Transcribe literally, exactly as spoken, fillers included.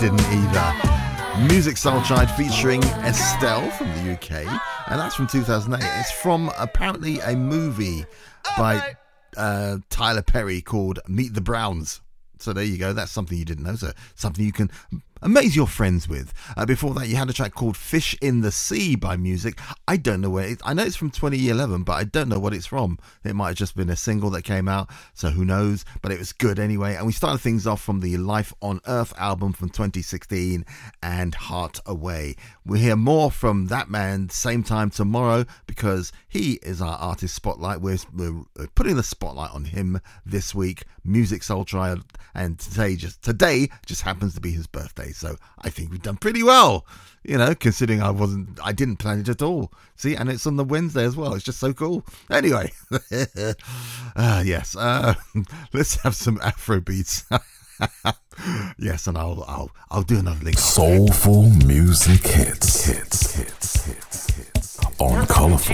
didn't either. Music Soul Child featuring Estelle from the U K, and that's from two thousand eight. It's from apparently a movie by uh, Tyler Perry called Meet the Browns. So there you go. That's something you didn't know. So something you can amaze your friends with. Uh, before that, you had a track called Fish in the Sea by Music. I don't know where it, I know it's from twenty eleven, but I don't know what it's from. It might have just been a single that came out, so who knows, but it was good anyway. And we started things off from the Life on Earth album from twenty sixteen and Heart Away. We'll hear more from that man same time tomorrow, because he is our artist spotlight. We're, we're putting the spotlight on him this week, Music Soul Child, and today just today just happens to be his birthday. So I think we've done pretty well, you know, considering I wasn't, I didn't plan it at all. See, and it's on the Wednesday as well. It's just so cool. Anyway, uh, yes, uh, let's have some Afro beats. Yes, and I'll, I'll, I'll do another link. Soulful music hits, hits, hits, hits, hits on Colourful.